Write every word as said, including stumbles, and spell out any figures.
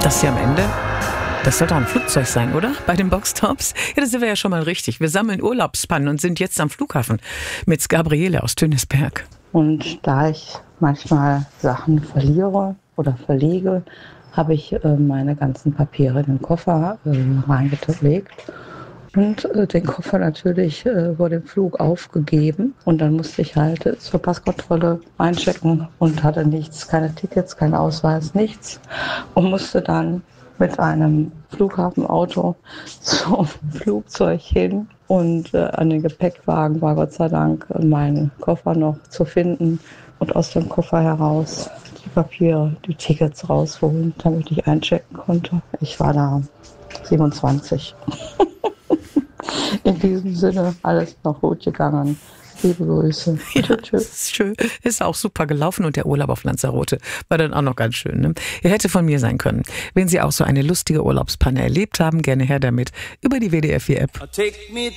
Das hier am Ende, das sollte auch ein Flugzeug sein, oder? Bei den Boxtops? Ja, das sind wir ja schon mal richtig. Wir sammeln Urlaubspannen und sind jetzt am Flughafen mit Gabriele aus Tönisberg. Und da ich manchmal Sachen verliere oder verlege, habe ich äh, meine ganzen Papiere in den Koffer äh, reingelegt und äh, den Koffer natürlich äh, vor dem Flug aufgegeben. Und dann musste ich halt äh, zur Passkontrolle einchecken und hatte nichts, keine Tickets, kein Ausweis, nichts. Und musste dann mit einem Flughafenauto zum Flugzeug hin. Und äh, an den Gepäckwagen war Gott sei Dank mein Koffer noch zu finden. Und aus dem Koffer heraus die Papiere, die Tickets rausholen, damit ich einchecken konnte. Ich war da siebenundzwanzig. In diesem Sinne, alles noch gut gegangen. Liebe Grüße. Ja, das ist schön. Ist auch super gelaufen und der Urlaub auf Lanzarote war dann auch noch ganz schön. Ne? Ihr hätte von mir sein können. Wenn Sie auch so eine lustige Urlaubspanne erlebt haben, gerne her damit über die W D R vier App.